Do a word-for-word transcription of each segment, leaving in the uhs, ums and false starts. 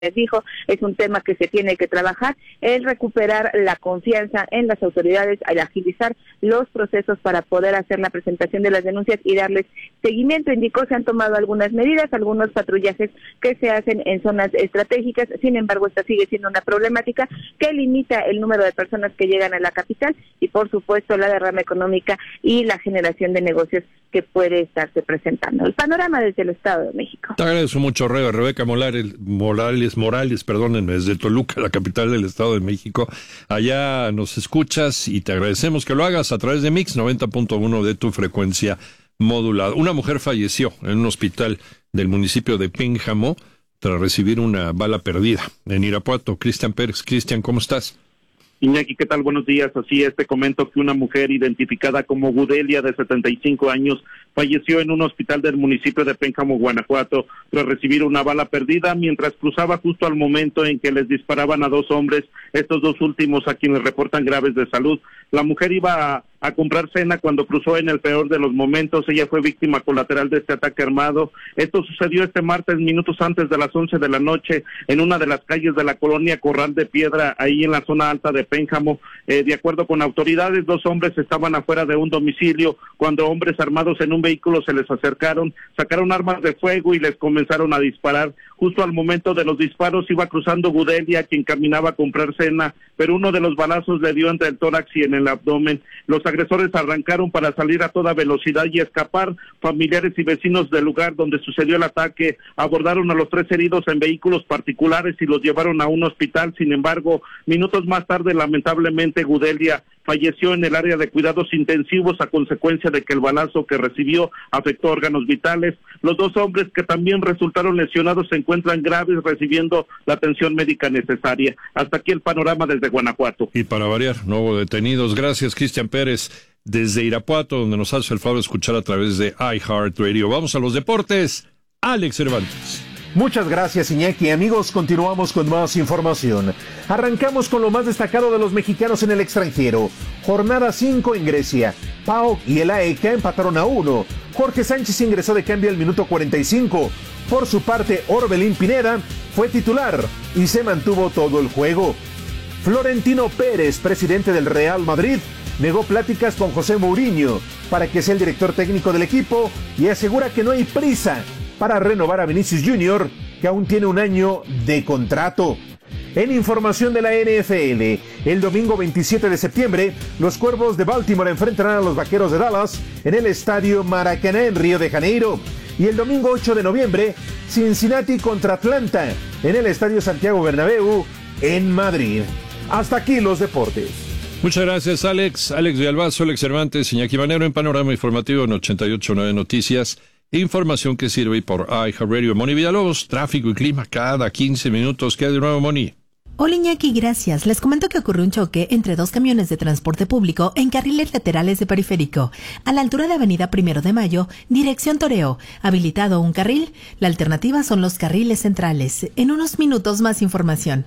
les dijo, es un tema que se tiene que trabajar, el recuperar la confianza en las autoridades, al agilizar los procesos para poder hacer la presentación de las denuncias y darles seguimiento. Indicó, se han tomado algunas medidas, algunos patrullajes que se hacen en zonas estratégicas, sin embargo, esta sigue siendo una problemática que limita el número de personas que llegan a la capital y, por supuesto, la derrama económica y la generación de negocios que puede estarse presentando. El panorama desde el Estado de México. Te agradezco mucho, Rebe. Rebeca Morales, Morales, Morales, perdónenme, desde Toluca, la capital del Estado de México. Allá nos escuchas y te agradecemos que lo hagas a través de Mix noventa punto uno de tu frecuencia modulada. Una mujer falleció en un hospital del municipio de Pénjamo tras recibir una bala perdida en Irapuato. Cristian Pérez. Cristian, ¿cómo estás? Iñaki, ¿qué tal? Buenos días. Así es, te comento que una mujer identificada como Gudelia, de setenta y cinco años, falleció en un hospital del municipio de Pénjamo, Guanajuato, tras recibir una bala perdida mientras cruzaba justo al momento en que les disparaban a dos hombres, estos dos últimos a quienes reportan graves de salud. La mujer iba a, a comprar cena cuando cruzó en el peor de los momentos. Ella fue víctima colateral de este ataque armado. Esto sucedió este martes, minutos antes de las once de la noche, en una de las calles de la colonia Corral de Piedra, ahí en la zona alta de Pénjamo. Eh, de acuerdo con autoridades, dos hombres estaban afuera de un domicilio cuando hombres armados en un vehículo se les acercaron, sacaron armas de fuego y les comenzaron a disparar. Justo al momento de los disparos iba cruzando Gudelia, quien caminaba a comprar cena, pero uno de los balazos le dio entre el tórax y en el abdomen. Los agresores arrancaron para salir a toda velocidad y escapar. Familiares y vecinos del lugar donde sucedió el ataque abordaron a los tres heridos en vehículos particulares y los llevaron a un hospital. Sin embargo, minutos más tarde, lamentablemente, Gudelia falleció en el área de cuidados intensivos a consecuencia de que el balazo que recibió afectó órganos vitales. Los dos hombres que también resultaron lesionados se encuentran graves, recibiendo la atención médica necesaria. Hasta aquí el panorama desde Guanajuato. Y para variar, no hubo detenidos. Gracias, Cristian Pérez, desde Irapuato, donde nos hace el favor de escuchar a través de iHeartRadio. Vamos a los deportes. Alex Cervantes. Muchas gracias, Iñaki. Amigos, continuamos con más información. Arrancamos con lo más destacado de los mexicanos en el extranjero. Jornada cinco en Grecia. PAOK y el A E K empataron a uno. Jorge Sánchez ingresó de cambio al minuto cuarenta y cinco. Por su parte, Orbelín Pineda fue titular y se mantuvo todo el juego. Florentino Pérez, presidente del Real Madrid, negó pláticas con José Mourinho para que sea el director técnico del equipo y asegura que no hay prisa para renovar a Vinicius Junior, que aún tiene un año de contrato. En información de la N F L, el domingo veintisiete de septiembre, los Cuervos de Baltimore enfrentarán a los Vaqueros de Dallas en el Estadio Maracaná en Río de Janeiro. Y el domingo ocho de noviembre, Cincinnati contra Atlanta en el Estadio Santiago Bernabéu en Madrid. Hasta aquí los deportes. Muchas gracias, Alex. Alex de Albazo, Alex Cervantes, Iñaki Manero en Panorama Informativo en ochenta y ocho punto nueve Noticias. Información que sirve por iHeartRadio. Moni Villalobos, tráfico y clima cada quince minutos. ¿Qué hay de nuevo, Moni? Hola, Iñaki, gracias. Les comento que ocurrió un choque entre dos camiones de transporte público en carriles laterales de Periférico, a la altura de Avenida Primero de Mayo, dirección Toreo. Habilitado un carril, la alternativa son los carriles centrales. En unos minutos más información.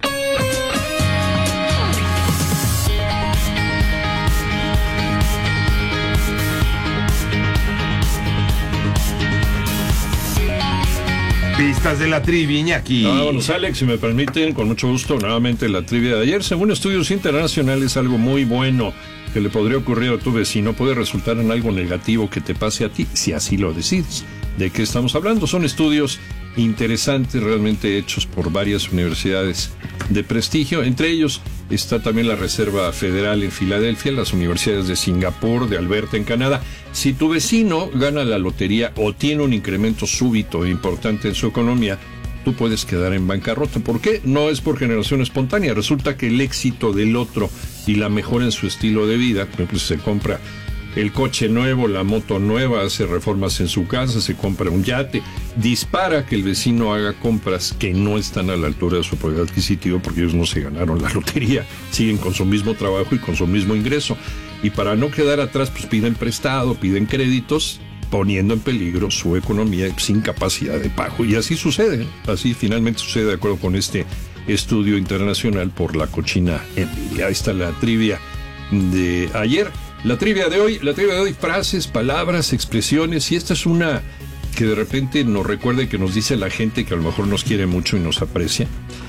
Pistas de la trivia, Iñaki. Vámonos, Alex, si me permiten, con mucho gusto, nuevamente la trivia de ayer. Según estudios internacionales, algo muy bueno que le podría ocurrir a tu vecino puede resultar en algo negativo que te pase a ti, si así lo decides. ¿De qué estamos hablando? Son estudios interesantes, realmente hechos por varias universidades de prestigio. Entre ellos está también la Reserva Federal en Filadelfia, las universidades de Singapur, de Alberta en Canadá. Si tu vecino gana la lotería o tiene un incremento súbito e importante en su economía, tú puedes quedar en bancarrota. ¿Por qué? No es por generación espontánea. Resulta que el éxito del otro y la mejora en su estilo de vida, por ejemplo, se compra el coche nuevo, la moto nueva, hace reformas en su casa, se compra un yate, dispara que el vecino haga compras que no están a la altura de su poder adquisitivo porque ellos no se ganaron la lotería, siguen con su mismo trabajo y con su mismo ingreso. Y para no quedar atrás, pues piden prestado, piden créditos, poniendo en peligro su economía sin capacidad de pago. Y así sucede, así finalmente sucede de acuerdo con este estudio internacional por la cochina envidia. Ahí está la trivia de ayer. La trivia de hoy, la trivia de hoy, frases, palabras, expresiones, y esta es una que de repente nos recuerda y que nos dice la gente que a lo mejor nos quiere mucho y nos aprecia.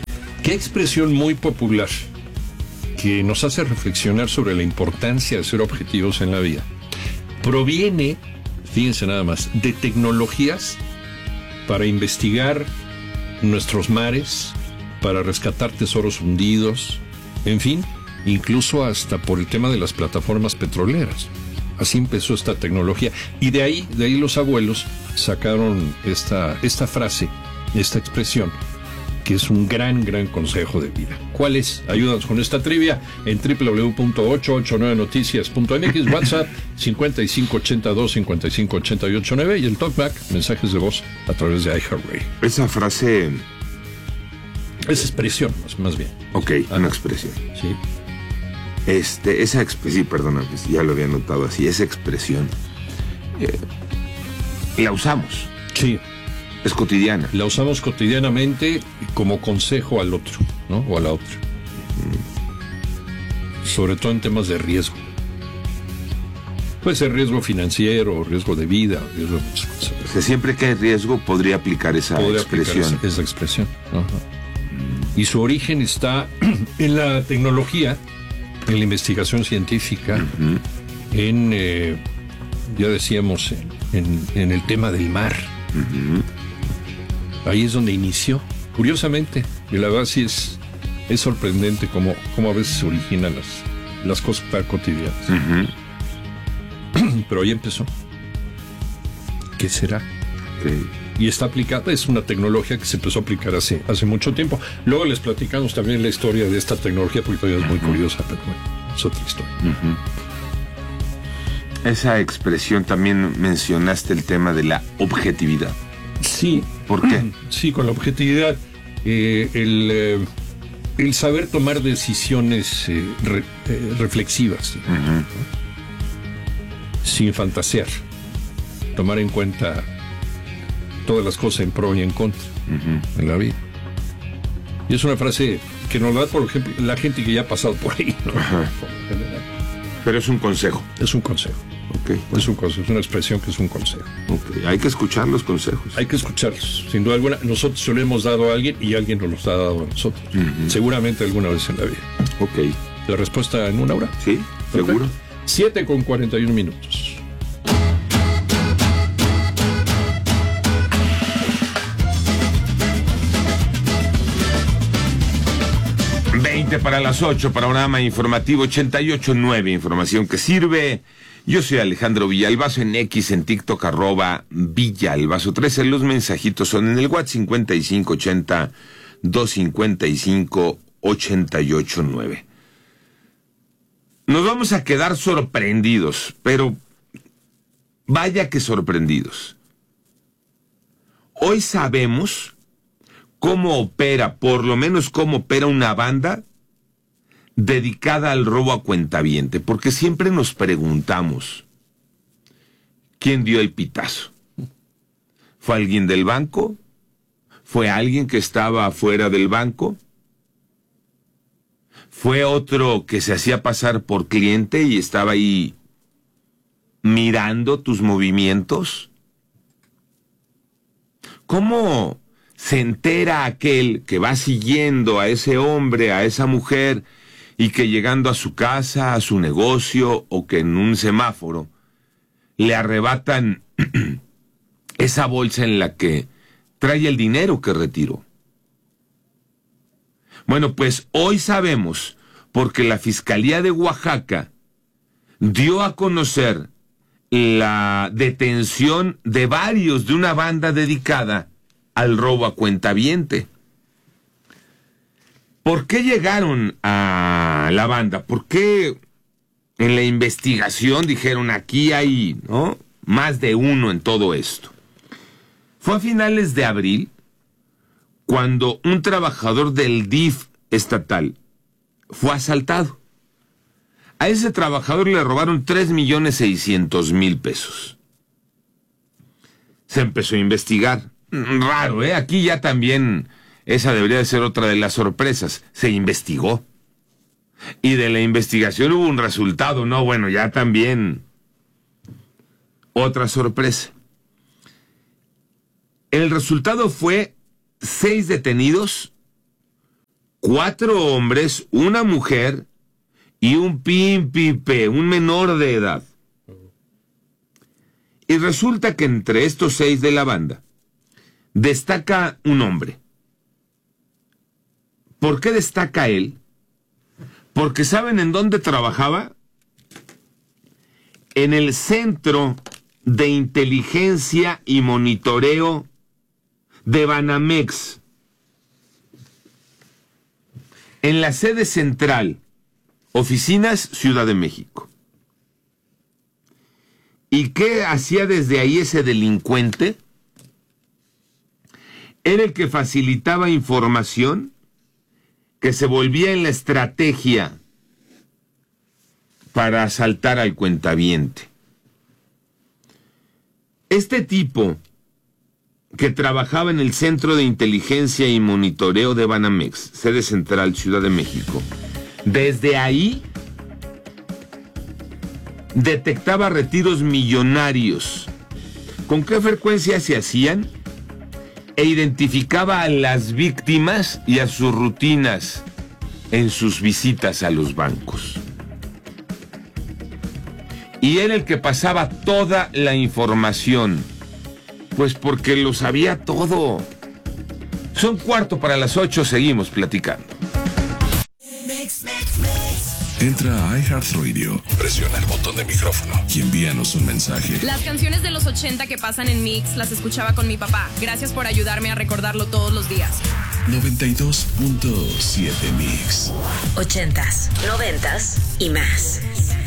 Qué expresión muy popular que nos hace reflexionar sobre la importancia de ser objetivos en la vida. Proviene, fíjense nada más, de tecnologías para investigar nuestros mares, para rescatar tesoros hundidos, en fin, incluso hasta por el tema de las plataformas petroleras. Así empezó esta tecnología. Y de ahí, de ahí los abuelos sacaron esta, esta frase, esta expresión, que es un gran, gran consejo de vida. ¿Cuál es? Ayúdanos con esta trivia en doble u doble u doble u punto ocho ocho nueve noticias punto m x, WhatsApp cincuenta y cinco ochenta y dos cincuenta y cinco ochenta y ocho nueve y el Talkback, mensajes de voz a través de iHeartRadio. Esa frase... Es expresión, más, más bien. Ok, ah, una expresión. Sí. Este, esa expresión, sí, perdona, ya lo había notado así, esa expresión eh, la usamos. Sí. Es cotidiana. La usamos cotidianamente como consejo al otro, ¿no? O a la otra. Mm. Sobre todo en temas de riesgo. Puede ser riesgo financiero, riesgo de vida, riesgo de muchas cosas. O sea, siempre que hay riesgo podría aplicar esa podría expresión. Aplicar esa, esa expresión. Ajá. Mm. Y su origen está en la tecnología, en la investigación científica, uh-huh. en, eh, ya decíamos, en, en, en el tema del mar. Uh-huh. Ahí es donde inició, curiosamente, y la verdad sí es, es sorprendente cómo, cómo a veces se originan las, las cosas tan cotidianas. Uh-huh. Pero ahí empezó. ¿Qué será? Sí. Y está aplicada, es una tecnología que se empezó a aplicar hace, hace mucho tiempo. Luego les platicamos también la historia de esta tecnología, porque todavía es muy uh-huh. curiosa, pero bueno, es otra historia. Uh-huh. Esa expresión también mencionaste el tema de la objetividad. Sí. ¿Por qué? Sí, con la objetividad, eh, el, eh, el saber tomar decisiones eh, re, eh, reflexivas, uh-huh. ¿no? Sin fantasear, tomar en cuenta todas las cosas en pro y en contra uh-huh. en la vida. Y es una frase que nos da, por ejemplo, la gente que ya ha pasado por ahí, ¿no? Uh-huh. Pero es un consejo. Es un consejo. Okay. Es un consejo, es una expresión que es un consejo. Okay. Hay que escuchar los consejos. Hay que escucharlos, sin duda alguna. Nosotros se lo hemos dado a alguien y alguien nos los ha dado a nosotros. Uh-huh. Seguramente alguna vez en la vida. Ok. ¿La respuesta en una hora? Sí, ¿perfecto? seguro. siete con cuarenta y un minutos. veinte para las ocho, panorama informativo ochenta y ocho punto nueve, información que sirve. Yo soy Alejandro Villalbazo, en X, en TikTok, arroba Villalbazo trece. Los mensajitos son en el WhatsApp cincuenta y cinco ochenta, doscientos cincuenta y cinco, ochenta y ocho nueve. Nos vamos a quedar sorprendidos, pero vaya que sorprendidos. Hoy sabemos cómo opera, por lo menos cómo opera una banda dedicada al robo a cuentaviente, porque siempre nos preguntamos, ¿quién dio el pitazo? ¿Fue alguien del banco? ¿Fue alguien que estaba afuera del banco? ¿Fue otro que se hacía pasar por cliente y estaba ahí mirando tus movimientos? ¿Cómo se entera aquel que va siguiendo a ese hombre, a esa mujer, y que llegando a su casa, a su negocio, o que en un semáforo, le arrebatan esa bolsa en la que trae el dinero que retiró? Bueno, pues hoy sabemos, porque la Fiscalía de Oaxaca dio a conocer la detención de varios de una banda dedicada al robo a cuentaviente. ¿Por qué llegaron a la banda? ¿Por qué en la investigación dijeron aquí hay, ¿no?, más de uno en todo esto? Fue a finales de abril cuando un trabajador del D I F estatal fue asaltado. A ese trabajador le robaron tres millones seiscientos mil pesos. Se empezó a investigar. Raro, ¿eh? Aquí ya también esa debería de ser otra de las sorpresas. Se investigó. Y de la investigación hubo un resultado, ¿no? Bueno, ya también otra sorpresa. El resultado fue seis detenidos, cuatro hombres, una mujer y un pimpipe, un menor de edad. Y resulta que entre estos seis de la banda destaca un hombre. ¿Por qué destaca él? Porque ¿saben en dónde trabajaba? En el Centro de Inteligencia y Monitoreo de Banamex, en la sede central, oficinas Ciudad de México. ¿Y qué hacía desde ahí ese delincuente? Era el que facilitaba información que se volvía en la estrategia para asaltar al cuentaviente. Este tipo, que trabajaba en el Centro de Inteligencia y Monitoreo de Banamex, sede central, Ciudad de México, desde ahí detectaba retiros millonarios. ¿Con qué frecuencia se hacían? E identificaba a las víctimas y a sus rutinas en sus visitas a los bancos. Y era el que pasaba toda la información, pues porque lo sabía todo. Son cuarto para las ocho, seguimos platicando. Entra a iHeartRadio, presiona el botón de micrófono y envíanos un mensaje. Las canciones de los ochenta que pasan en Mix las escuchaba con mi papá. Gracias por ayudarme a recordarlo todos los días. noventa y dos punto siete Mix. Ochentas, noventas y más.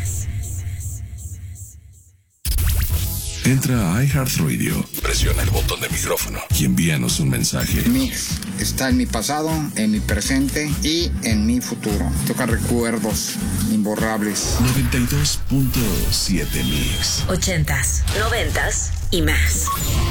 Entra a iHeartRadio, presiona el botón de micrófono y envíanos un mensaje. Mix está en mi pasado, en mi presente y en mi futuro. Toca recuerdos imborrables. noventa y dos punto siete Mix. Ochentas, noventas y más.